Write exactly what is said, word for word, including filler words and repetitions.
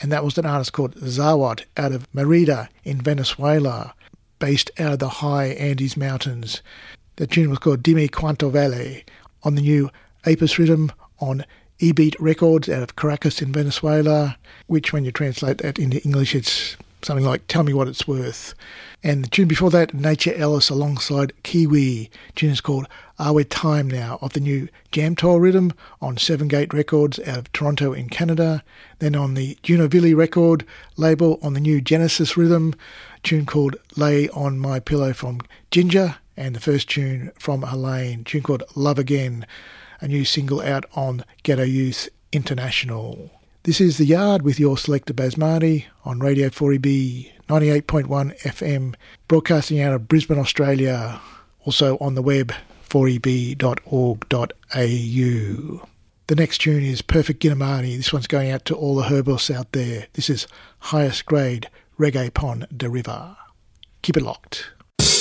and that was an artist called Zawad out of Merida in Venezuela, based out of the high Andes Mountains. The tune was called Dime Cuanto Vale on the new Apis rhythm on E-Beat Records out of Caracas in Venezuela, which when you translate that into English, it's something like Tell Me What It's Worth. And the tune before that, Nature Ellis alongside Kiwi. The tune is called Are We Time Now of the new Jam Toll rhythm on Seven Gate Records out of Toronto in Canada. Then on the Junovilli record label on the new Genesis rhythm, a tune called Lay on My Pillow from Ginger. And the first tune from Helene, a tune called Love Again, a new single out on Ghetto Youth International. This is The Yard with your selector Basmati on Radio four E B ninety-eight point one F M, broadcasting out of Brisbane, Australia, also on the web four e b dot org dot a u. The next tune is Perfect Ginamani. This one's going out to all the herbalists out there. This is Highest Grade Reggae Pon de River. Keep it locked.